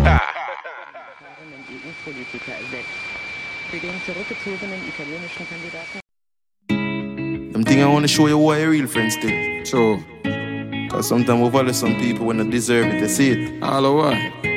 EU-Politiker ersetzt. Für den zurückgezogenen italienischen Kandidaten. Them thing I want to show you who are your real friends still. Sure. Cause sometimes we value some people when they deserve it, they see it. All the way.